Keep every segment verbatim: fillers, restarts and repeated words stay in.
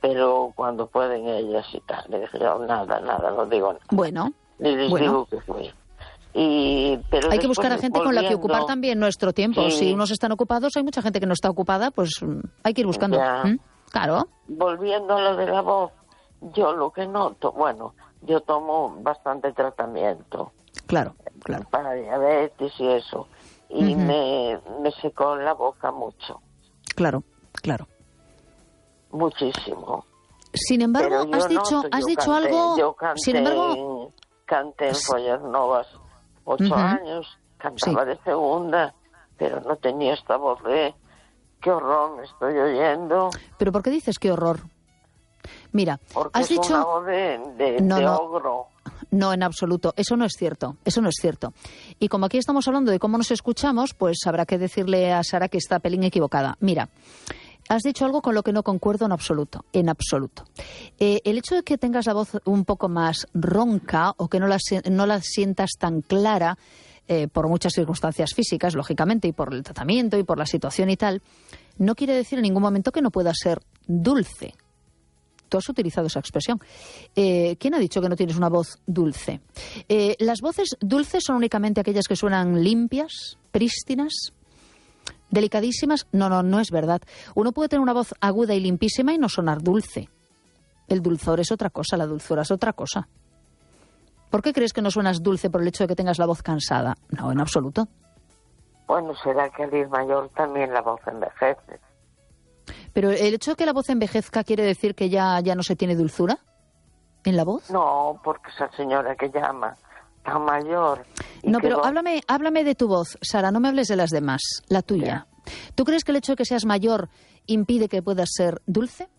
pero cuando pueden ellas y tal, le dije yo, nada, nada, no digo nada. Bueno, Ni les bueno. digo que fui. Y, pero hay que buscar a gente volviendo, con la que ocupar también nuestro tiempo. Sí. Si unos están ocupados, hay mucha gente que no está ocupada, pues hay que ir buscando. Ya. ¿Mm? Claro. Volviendo a lo de la voz, yo lo que noto, bueno, yo tomo bastante tratamiento. Claro, claro. Para diabetes y eso. Y Uh-huh. me, me secó la boca mucho. Claro, claro. Muchísimo. Sin embargo, Pero yo has dicho, noto, has yo dicho canté, algo. Yo canté, Sin embargo, en, canté en Follas Novas ocho Uh-huh. años, cantaba Sí. de segunda, pero no tenía esta voz de qué horror me estoy oyendo. pero ¿por qué dices qué horror? Mira, Porque has es dicho una voz de, de, No, de no. ogro. No, en absoluto. Eso no es cierto. Eso no es cierto. Y como aquí estamos hablando de cómo nos escuchamos, pues habrá que decirle a Sara que está pelín equivocada. Mira, has dicho algo con lo que no concuerdo en absoluto. En absoluto. Eh, el hecho de que tengas la voz un poco más ronca o que no la, no la sientas tan clara, eh, por muchas circunstancias físicas, lógicamente, y por el tratamiento y por la situación y tal, no quiere decir en ningún momento que no pueda ser dulce. Tú has utilizado esa expresión. Eh, ¿Quién ha dicho que no tienes una voz dulce? Eh, ¿Las voces dulces son únicamente aquellas que suenan limpias, prístinas, delicadísimas? No, no, no es verdad. Uno puede tener una voz aguda y limpísima y no sonar dulce. El dulzor es otra cosa, la dulzura es otra cosa. ¿Por qué crees que no suenas dulce por el hecho de que tengas la voz cansada? No, en absoluto. Bueno, será que al ir mayor también la voz envejece. Pero el hecho de que la voz envejezca quiere decir que ya, ya no se tiene dulzura en la voz. No, porque esa señora que llama tan mayor. y No, que pero voz- háblame, háblame de tu voz, Sara, no me hables de las demás, la tuya. ¿Tú crees que el hecho de que seas mayor impide que puedas ser dulce?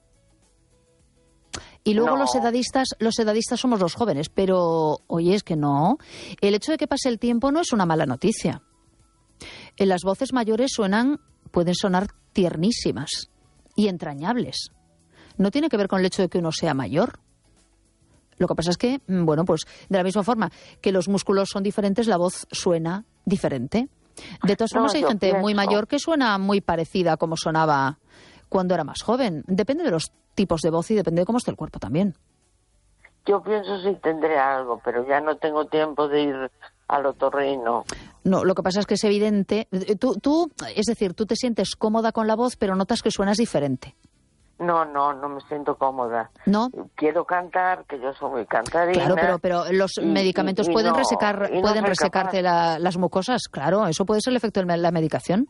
Y luego No. los edadistas, los edadistas somos los jóvenes, pero oye, es que no. El hecho de que pase el tiempo no es una mala noticia. En las voces mayores suenan, pueden sonar tiernísimas y entrañables. No tiene que ver con el hecho de que uno sea mayor. Lo que pasa es que, bueno, pues de la misma forma que los músculos son diferentes, la voz suena diferente. De todas No, formas, hay yo gente muy pienso- mayor que suena muy parecida a como sonaba cuando era más joven. Depende de los tipos de voz y depende de cómo esté el cuerpo también. Yo pienso si tendré algo, pero ya no tengo tiempo de ir al otorrino. No, lo que pasa es que es evidente. Tú, tú, es decir, tú te sientes cómoda con la voz, pero notas que suenas diferente. No, no, no me siento cómoda. ¿No? Quiero cantar, que yo soy muy cantarina. Claro, pero, pero los y- medicamentos y- y pueden no, resecar, y no pueden soy resecarte la- las mucosas. Claro, eso puede ser el efecto de la medicación.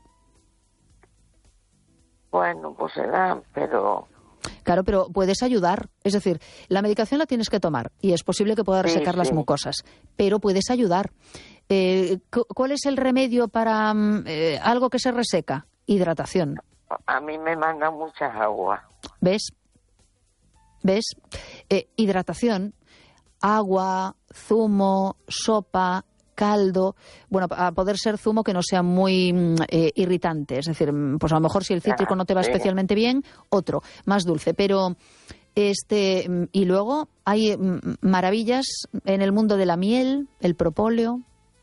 Bueno, pues será, pero... Claro, pero puedes ayudar. Es decir, la medicación la tienes que tomar y es posible que pueda Sí, resecar las sí. mucosas, pero puedes ayudar. Eh, cu- ¿Cuál es el remedio para mm, eh, algo que se reseca? Hidratación. A mí me manda mucha agua. ¿Ves? ¿Ves? Eh, hidratación, agua, zumo, sopa, caldo. Bueno, a poder ser zumo que no sea muy mm, eh, irritante. Es decir, mm, pues a lo mejor si el cítrico no te va sí. especialmente bien, otro, más dulce. Pero, este, mm, y luego hay mm, maravillas en el mundo de la miel, el propóleo.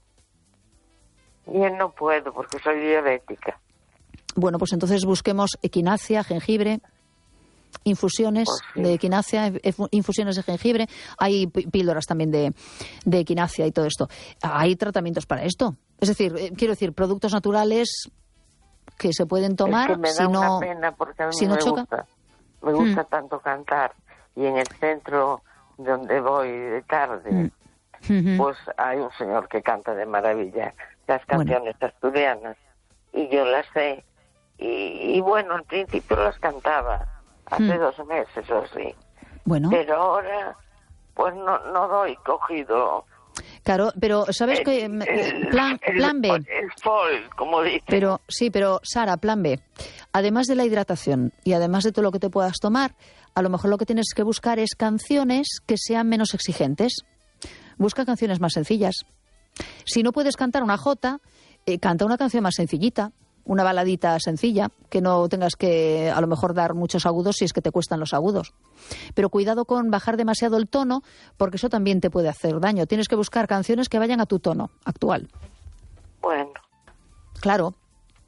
Bien no puedo porque soy diabética. Bueno, pues entonces busquemos equinacia, jengibre, infusiones Pues sí. de equinacia, efu- infusiones de jengibre. Hay pí- píldoras también de, de equinacia y todo esto. Hay tratamientos para esto. Es decir, eh, quiero decir, productos naturales que se pueden tomar es que me da si no, una pena porque a mí si no me choca. gusta. Me gusta Mm. tanto cantar. Y en el centro donde voy de tarde, Mm. Ujú. pues hay un señor que canta de maravilla las Bueno. canciones asturianas. Y yo las sé. Y, y bueno, al principio las cantaba. Hace Mm. dos meses o así. Bueno, Pero ahora, pues no, no doy cogido. claro, pero ¿sabes qué? el- Mm, el- Plan, el- plan B. El folk, como dice. Pero sí, pero Sara, plan B. Además de la hidratación y además de todo lo que te puedas tomar, a lo mejor lo que tienes que buscar es canciones que sean menos exigentes. Busca canciones más sencillas. Si no puedes cantar una jota, eh, canta una canción más sencillita, una baladita sencilla, que no tengas que a lo mejor dar muchos agudos si es que te cuestan los agudos. Pero cuidado con bajar demasiado el tono, porque eso también te puede hacer daño. Tienes que buscar canciones que vayan a tu tono actual. Bueno, Claro.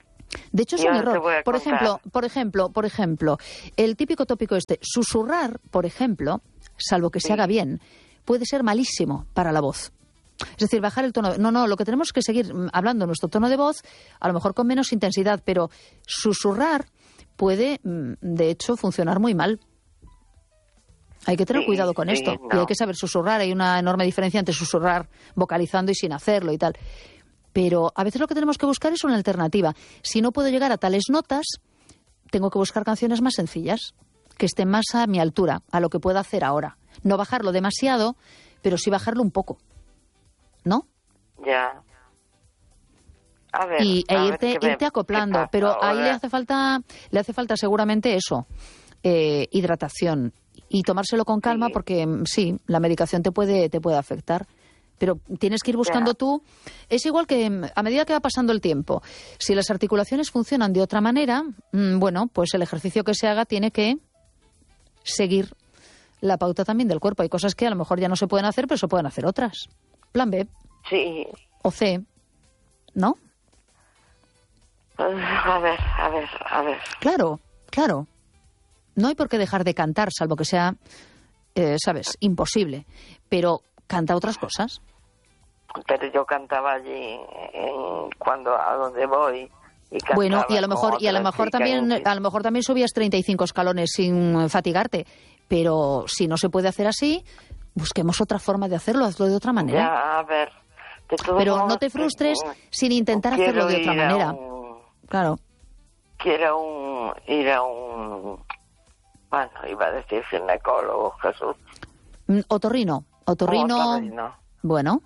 De hecho, es un error. Por ejemplo, por ejemplo, por ejemplo, el típico tópico este, susurrar, por ejemplo, salvo que se sí. haga bien, puede ser malísimo para la voz. Es decir, bajar el tono. No, no, lo que tenemos es que seguir hablando nuestro tono de voz, a lo mejor con menos intensidad, pero susurrar puede, de hecho, funcionar muy mal. Hay que tener sí, cuidado con sí, esto. No. Y hay que saber susurrar. Hay una enorme diferencia entre susurrar vocalizando y sin hacerlo y tal. Pero a veces lo que tenemos que buscar es una alternativa. Si no puedo llegar a tales notas, tengo que buscar canciones más sencillas, que estén más a mi altura, a lo que pueda hacer ahora. No bajarlo demasiado, pero sí bajarlo un poco. ¿No? Ya. A ver, y e a irte, ver irte acoplando, pero ahora. Ahí le hace falta, le hace falta seguramente eso, eh, hidratación y tomárselo con calma sí. porque sí, la medicación te puede, te puede afectar. Pero tienes que ir buscando ya. tú. Es igual que a medida que va pasando el tiempo, si las articulaciones funcionan de otra manera, mmm, bueno, pues el ejercicio que se haga tiene que seguir la pauta también del cuerpo. Hay cosas que a lo mejor ya no se pueden hacer, pero se pueden hacer otras. Plan B. Sí. O C. ¿No? A ver, a ver, a ver. Claro, claro. No hay por qué dejar de cantar, salvo que sea, eh, ¿sabes?, imposible. Pero canta otras cosas. Pero yo cantaba allí en, cuando a donde voy. Y bueno, y a lo mejor, y a lo mejor también, a lo mejor también subías treinta y cinco escalones sin fatigarte. Pero si no se puede hacer así, busquemos otra forma de hacerlo, hazlo de otra manera. Ya, a ver. Pero no te frustres que, sin intentar hacerlo de otra manera. Un, claro. Quiero un, ir a un, bueno, iba a decir ginecólogo, Jesús. Otorrino, otorrino. Otorrino. Bueno.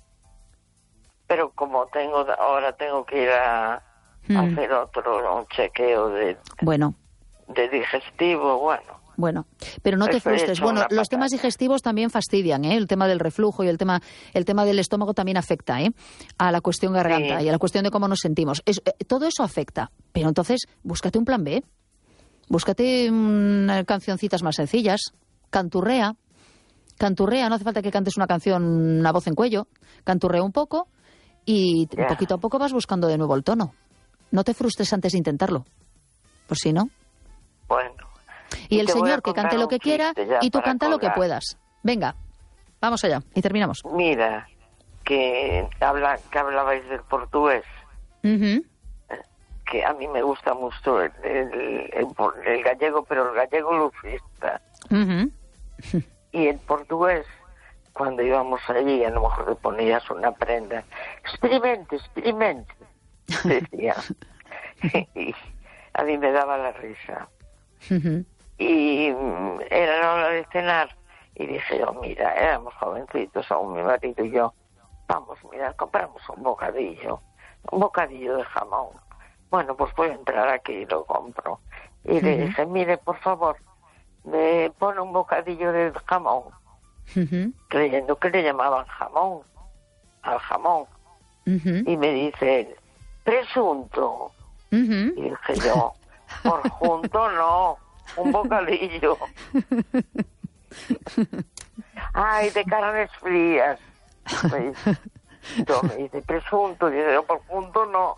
Pero como tengo, ahora tengo que ir a, hmm. a hacer otro, un chequeo de, bueno. de digestivo, bueno. Bueno, pero no te frustres. Bueno, los temas digestivos también fastidian, ¿eh? El tema del reflujo y el tema el tema del estómago también afecta, ¿eh? A la cuestión garganta sí. y a la cuestión de cómo nos sentimos. Es, eh, todo eso afecta. Pero entonces, búscate un plan B. Búscate um, cancioncitas más sencillas. Canturrea. Canturrea, no hace falta que cantes una canción, una voz en cuello. Canturrea un poco y yeah. poquito a poco vas buscando de nuevo el tono. No te frustres antes de intentarlo. Pues si no. Bueno. Y, y el Señor que cante lo que quiera y tú canta colgar. Lo que puedas. Venga, vamos allá y terminamos. Mira, que, habla, que hablabais del portugués, uh-huh. que a mí me gusta mucho el, el, el, el gallego, pero el gallego lucista. Uh-huh. Y el portugués, cuando íbamos allí, a lo mejor le ponías una prenda. Experimente, experimente, decía. Y a mí me daba la risa. Uh-huh. Y era la hora de cenar y dije yo, mira, éramos jovencitos aún mi marido y yo, vamos, mira, compramos un bocadillo, un bocadillo de jamón. Bueno, pues voy a entrar aquí y lo compro. Y uh-huh. le dije, mire, por favor, me pone un bocadillo de jamón, uh-huh. creyendo que le llamaban jamón, al jamón. Uh-huh. Y me dice él, presunto. Uh-huh. Y dije yo, por junto no. Un bocadillo. Ay, de carnes frías. Me dice, yo me dice presunto, y yo por punto no.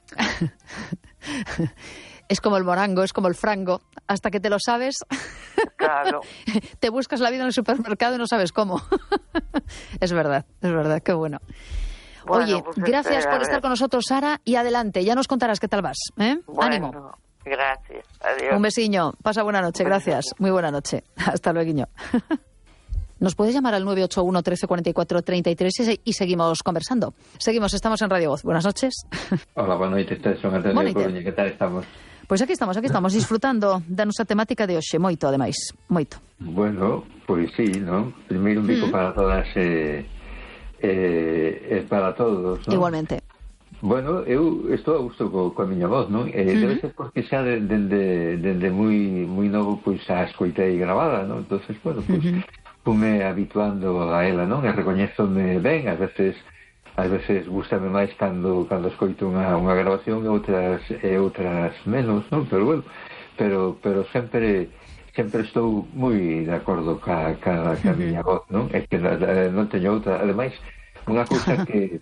Es como el morango, es como el frango. Hasta que te lo sabes, claro. Te buscas la vida en el supermercado y no sabes cómo. Es verdad, es verdad, qué bueno. bueno Oye, pues gracias este, por estar con nosotros, Sara, y adelante, ya nos contarás qué tal vas. ¿eh? Bueno. Ánimo. Gracias, adiós. Un besiño, pasa buena noche, gracias. Muy buena noche, hasta luego. Nos puedes llamar al nueve ocho uno, trece, cuarenta y cuatro, treinta y tres y seguimos conversando. Seguimos, estamos en Radio Voz. Buenas noches. Hola, boa noite, son Antonio de Coruña, que tal estamos? Pois pues aquí estamos, aquí estamos, disfrutando da nosa temática de hoxe, moito, ademais, moito. Bueno, pois pues sí, non? Primeiro un bico mm. para todas e eh, eh, para todos, non? Igualmente. Bueno, eu estou a gusto co, coa miña voz, non? Eh, uh-huh. Debe ser porque xa dende de, de, de moi moi novo pois a escoitei grabada, non? Entonces, bueno, pois uh-huh. fume habituando a ela, non? E recoñézome ben, ás veces ás veces gústame máis cando cando escoito unha unha grabación e outras e outras menos, non? Pero bueno, pero pero sempre sempre estou moi de acordo ca ca, ca uh-huh. miña voz, non? É que non teño outra, ademais, unha cousa que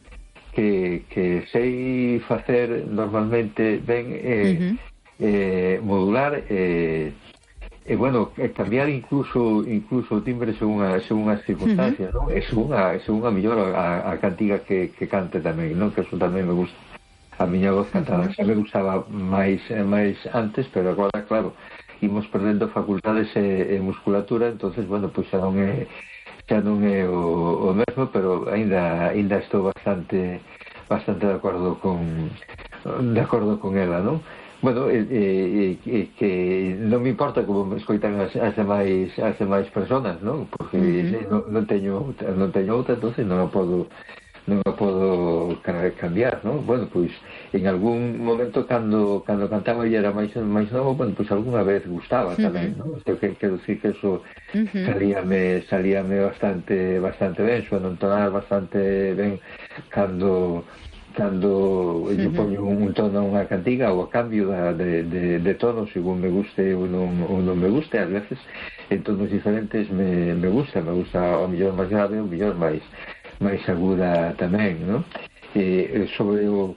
que, que sei facer normalmente ben eh, uh-huh. eh, modular eh, e bueno, cambiar incluso incluso o timbre según, a, según as circunstancias, uh-huh. non? E según a, según a mellor a, a cantiga que, que cante tamén, non? Que eso tamén me gusta. A miña voz cantada uh-huh. xa me gustaba máis máis antes, pero agora, claro, imos perdendo facultades e, e musculatura, entonces, bueno, pois xa non é xa non é o, o mesmo, pero aínda aínda estou bastante bastante de acordo con de acordo con ela, non? Bueno, e, e, e, que non me importa como me escoitan as, as demais as demais personas, non? Porque uh-huh. non, non teño non teño outra, entonces non a podo non a podo cambiar, non? Bueno, pois en algún momento cando cando cantaba e era máis máis novo, bueno, pois algunha vez gustaba tamén, uh-huh. non? Isto que quero dicir que eso uh-huh. salíame salíame bastante bastante ben, suena entonar bastante ben cando cando uh-huh. eu poño un tono a unha cantiga ou a cambio da, de, de, de tono según me guste ou non, ou non me guste, ás veces en tonos diferentes me, me gusta, me gusta o mellor máis grave, o mellor máis máis aguda tamén, non? E sobre o,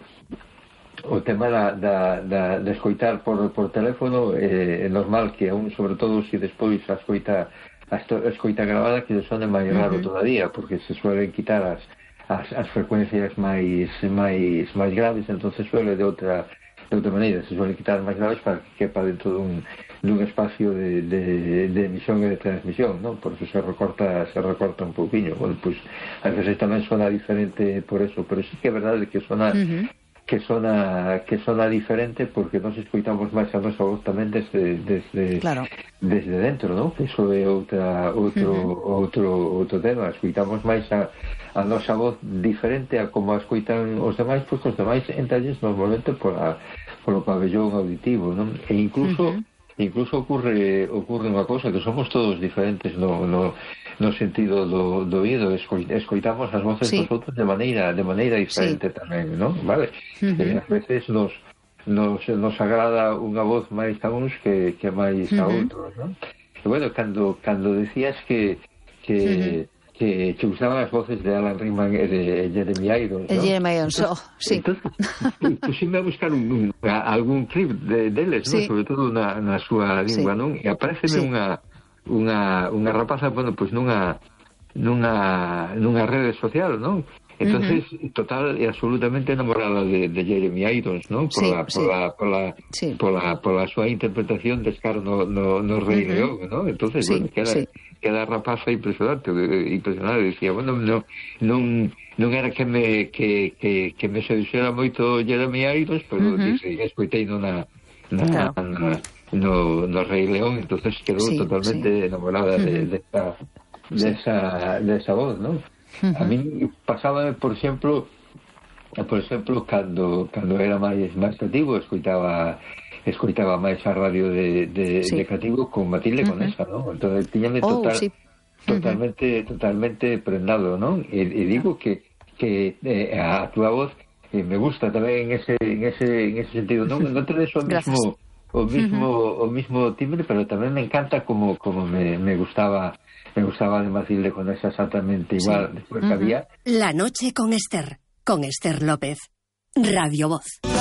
o tema da, da, da, de escoitar por, por teléfono, eh, é normal que aún, sobre todo, se despois a escoita, a escoita grabada, que sone máis raro uh-huh. todavía, porque se suelen quitar as, as, as frecuencias máis, máis, máis graves, entonces suele de outra de outra maneira, se suele quitar máis graves para que quepa dentro dun, dun espacio de, de, de emisión e de transmisión, non? Por eso se recorta se recorta un pouquiño. Bueno, pois, a veces tamén sona diferente por eso, pero sí que é verdade que sona uh-huh. que sona que sona diferente porque nos escoitamos máis a nosa voz tamén desde desde claro. desde dentro, non? Que iso é outra outro uh-huh. outro outro tema, escoitamos máis a a nosa voz diferente a como a escoitan os demais, porque os demais entalles normalmente pola, polo pabellón auditivo, non? E incluso uh-huh. incluso ocurre ocurre unha cousa, que somos todos diferentes no, no, no sentido do, do oído, escoitamos as voces sí. dos outros de maneira de maneira diferente sí. tamén, non? Vale? Uh-huh. E a veces nos nos, nos agrada unha voz máis a uns que, que máis a uh-huh. outros, non? E bueno, cando, cando decías que que uh-huh. que te gustaban as voces de Alan Rickman e de Jeremy Irons, ¿no? Jeremy Irons, oh, sí. Entonces, pusime a buscar un, un, a, algún clip de, deles, sí. ¿no? Sobre todo na, na súa lingua, sí. non? E apareceme sí. unha, unha, unha rapaza, bueno, pois pues nunha, nunha, nunha rede social, non? Entonces, uh-huh. total e absolutamente enamorada de, de Jeremy Irons, ¿no? Por, sí, la, por, sí. la, por, la, sí. por, la, por la súa interpretación de Scar no, no, no Rei uh-huh. León, ¿no? Entonces, sí, bueno, queda, sí. queda rapaza impresionante, impresionante. Decía, bueno, no, non, non era que me, que, que, que me seduxera moito Jeremy Irons, pero uh-huh. dice, escoitei na, na, claro. na, no, no Rei León, entonces quedou sí, totalmente sí. enamorada uh-huh. de, de, esa, de, esa, de esa voz, ¿no? Uh-huh. A mí pasaba, por exemplo, por exemplo, cando cando era máis máis cativo, escoitaba escoitaba máis a radio de, de, sí. de cativo con Matilde uh-huh. Conesa, ¿no? Entonces tiñame total, oh, sí. uh-huh. totalmente totalmente prendado, ¿no? E, e digo que que eh, a túa voz eh, me gusta tamén en ese en ese en ese sentido, non non tedes o mismo o mismo uh-huh. o mismo timbre, pero tamén me encanta como como me me gustaba Me gustaba de Matilde con esa exactamente igual. Sí. Después uh-huh. había... La noche con Esther, con Esther López. Radio Voz.